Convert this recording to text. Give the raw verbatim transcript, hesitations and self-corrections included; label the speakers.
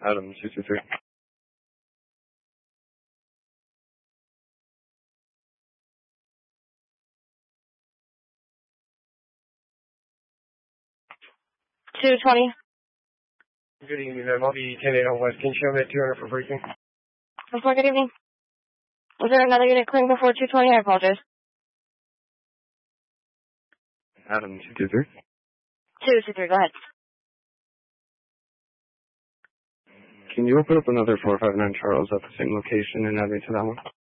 Speaker 1: Adam, two two three.
Speaker 2: two twenty.
Speaker 3: Good evening, ma'am. I'll be ten eight on West. Can you show me at two hundred for briefing?
Speaker 2: Before good evening. Was there another unit clearing before two twenty? I apologize.
Speaker 1: Adam, two two three.
Speaker 2: two two three, go ahead.
Speaker 1: Can you open up another four five nine Charles at the same location and add me to that one?